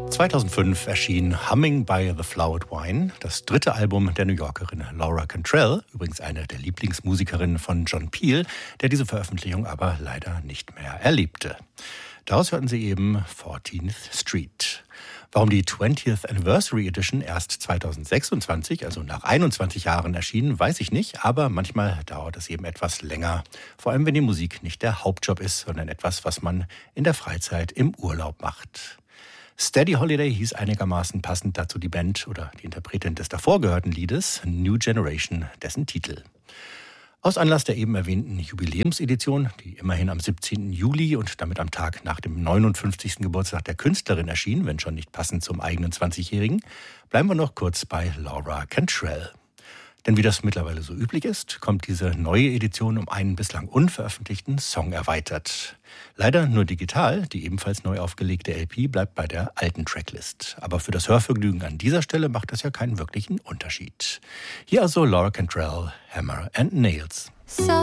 2005 erschien Humming by the Flowered Wine, das dritte Album der New Yorkerin Laura Cantrell, übrigens eine der Lieblingsmusikerinnen von John Peel, der diese Veröffentlichung aber leider nicht mehr erlebte. Daraus hörten Sie eben 14th Street. Warum die 20th Anniversary Edition erst 2026, also nach 21 Jahren erschienen, weiß ich nicht, aber manchmal dauert es eben etwas länger. Vor allem, wenn die Musik nicht der Hauptjob ist, sondern etwas, was man in der Freizeit im Urlaub macht. Steady Holiday hieß einigermaßen passend dazu die Band oder die Interpretin des davor gehörten Liedes, New Generation, dessen Titel. Aus Anlass der eben erwähnten Jubiläumsedition, die immerhin am 17. Juli und damit am Tag nach dem 59. Geburtstag der Künstlerin erschien, wenn schon nicht passend zum eigenen 20-Jährigen, bleiben wir noch kurz bei Laura Cantrell. Denn wie das mittlerweile so üblich ist, kommt diese neue Edition um einen bislang unveröffentlichten Song erweitert. Leider nur digital, die ebenfalls neu aufgelegte LP bleibt bei der alten Tracklist. Aber für das Hörvergnügen an dieser Stelle macht das ja keinen wirklichen Unterschied. Hier also Laura Cantrell, Hammer and Nails.